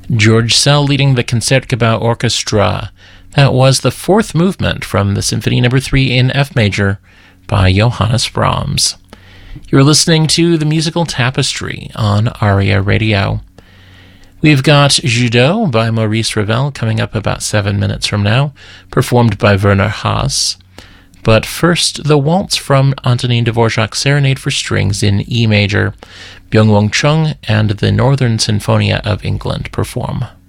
George Szell leading the Concertgebouw Orchestra. That was the fourth movement from the Symphony No. 3 in F major by Johannes Brahms. You're listening to The Musical Tapestry on ARIA Radio. We've got Judo by Maurice Ravel coming up about 7 minutes from now, performed by Werner Haas. But first, the waltz from Antonin Dvorak's Serenade for Strings in E major. Byung-Won Chung and the Northern Sinfonia of England perform.